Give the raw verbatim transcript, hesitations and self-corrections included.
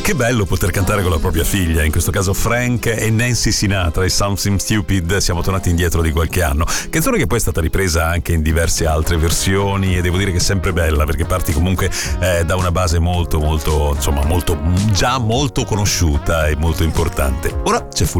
Che bello poter cantare con la propria figlia, in questo caso Frank e Nancy Sinatra e Something Stupid. Siamo tornati indietro di qualche anno, canzone che poi è stata ripresa anche in diverse altre versioni, e devo dire che è sempre bella perché parti comunque eh, da una base molto molto insomma molto già molto conosciuta e molto importante. Ora c'è Full